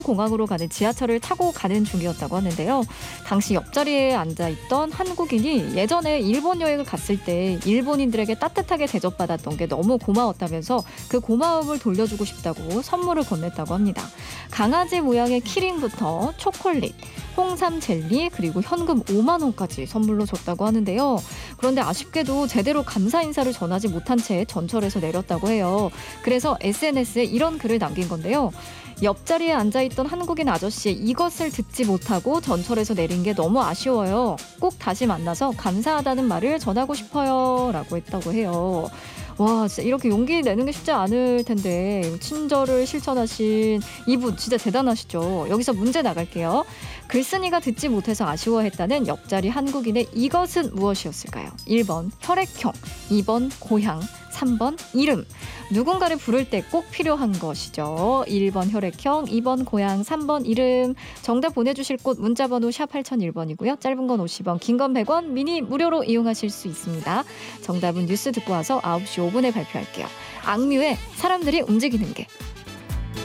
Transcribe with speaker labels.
Speaker 1: 공항으로 가는 지하철을 타고 가는 중이었다고 하는데요. 당시 옆자리에 앉아있던 한국인이 예전에 일본 여행을 갔을 때 일본인들에게 따뜻하게 대접받았던 게 너무 고마웠다면서 그 고마움을 돌려주고 싶다고 선물을 건넸다고 합니다. 강아지 모양의 키링부터 초콜릿, 홍삼 젤리 그리고 현금 5만 원까지 선물로 줬다고 하는데요. 그런데 아쉽게도 제대로 감사 인사를 전하지 못한 채 전철에서 내렸다고 해요. 그래서 SNS에 이런 글을 남긴 건데요. 옆자리에 앉아있던 한국인 아저씨의 이것을 듣지 못하고 전철에서 내린 게 너무 아쉬워요. 꼭 다시 만나서 감사하다는 말을 전하고 싶어요. 라고 했다고 해요. 와, 진짜 이렇게 용기 내는 게 쉽지 않을 텐데 친절을 실천하신 이분 진짜 대단하시죠. 여기서 문제 나갈게요. 글쓴이가 듣지 못해서 아쉬워했다는 옆자리 한국인의 이것은 무엇이었을까요? 1번 혈액형, 2번 고향, 3번 이름. 누군가를 부를 때 꼭 필요한 것이죠. 1번 혈액형, 2번 고향, 3번 이름. 정답 보내주실 곳 문자번호 샵 8001번이고요. 짧은 건 50원, 긴 건 100원, 미니 무료로 이용하실 수 있습니다. 정답은 뉴스 듣고 와서 9시 5분에 발표할게요. 악뮤의 사람들이 움직이는 게.